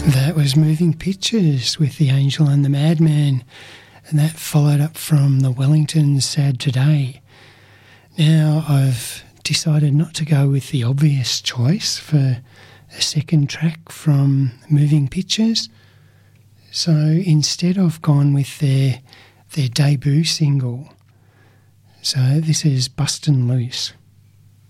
That was Moving Pictures with The Angel and the Madman, and that followed up from the Wellingtons' Sad Today. Now I've decided not to go with the obvious choice for a second track from Moving Pictures, so instead I've gone with their debut single. So this is Bustin' Loose.